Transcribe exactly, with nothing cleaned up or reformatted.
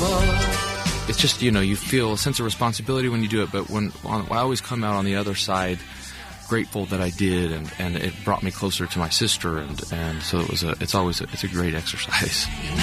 It's just, you know, you feel a sense of responsibility when you do it, but when on, I always come out on the other side grateful that I did, and, and it brought me closer to my sister, and, and so it was a it's always a, it's a great exercise.